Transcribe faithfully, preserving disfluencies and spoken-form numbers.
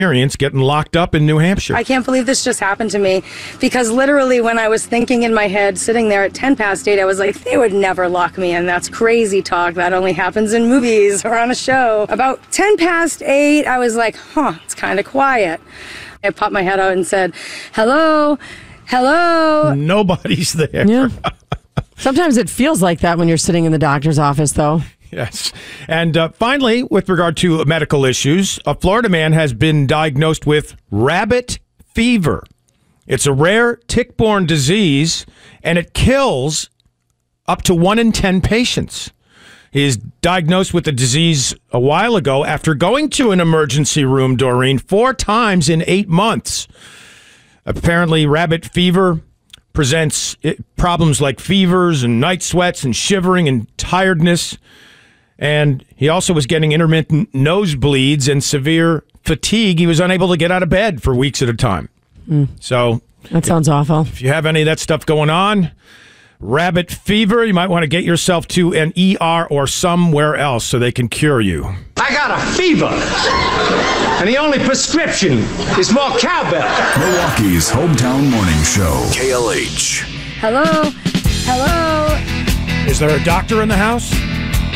experience getting locked up in New Hampshire. I can't believe this just happened to me, because literally when I was thinking in my head, sitting there at ten past eight, I was like, they would never lock me in. That's crazy talk. That only happens in movies or on a show. About ten past eight, I was like, huh, it's kind of quiet. I popped my head out and said, hello, hello. Nobody's there. Yeah. Sometimes it feels like that when you're sitting in the doctor's office, though. Yes. And uh, finally, with regard to medical issues, a Florida man has been diagnosed with rabbit fever. It's a rare tick-borne disease, and it kills up to one in ten patients. He is diagnosed with the disease a while ago after going to an emergency room, Doreen, four times in eight months. Apparently, rabbit fever presents problems like fevers and night sweats and shivering and tiredness. And he also was getting intermittent nosebleeds and severe fatigue. He was unable to get out of bed for weeks at a time. Mm. So that sounds if, awful. If you have any of that stuff going on, rabbit fever, you might want to get yourself to an E R or somewhere else so they can cure you. I got a fever, and the only prescription is more cowbell. Milwaukee's hometown morning show, K L H. Hello, hello. Is there a doctor in the house?